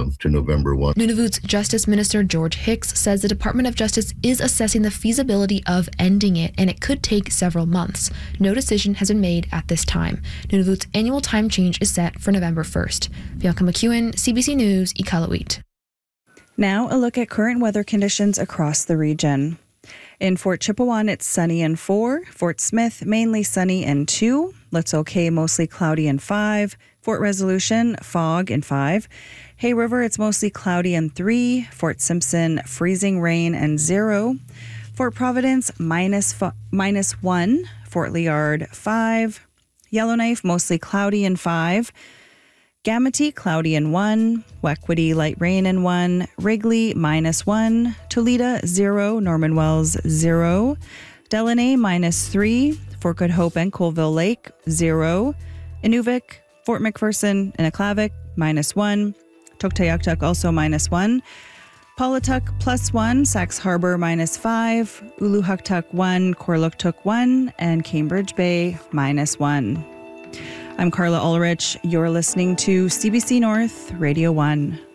to November 1. Nunavut's Justice Minister George Hicks says the Department of Justice is assessing the feasibility of ending it, and it could take several months. No decision has been made at this time. Nunavut's annual time change is set for November 1st. Bianca McEwen, CBC News, Iqaluit. Now a look at current weather conditions across the region. In Fort Chipewyan, it's sunny and 4. Fort Smith, mainly sunny and 2. Little Cay, mostly cloudy and 5. Fort Resolution, fog and 5. Hay River, it's mostly cloudy and 3. Fort Simpson, freezing rain and 0. Fort Providence, minus 1. Fort Liard, 5. Yellowknife, mostly cloudy and 5. Gamity, cloudy and 1. Wequity, light rain and 1. Wrigley, minus 1. Toledo, 0. Norman Wells, 0. Delaney, minus 3. Fort Good Hope and Colville Lake, 0. Inuvik, Fort McPherson, and Aklavik, minus 1. Tuktoyaktuk, also minus 1. Paulatuk, plus 1. Sax Harbor, minus 5. Uluhuktuk, 1. Korluktuk, 1. And Cambridge Bay, minus 1. I'm Carla Ulrich. You're listening to CBC North Radio 1.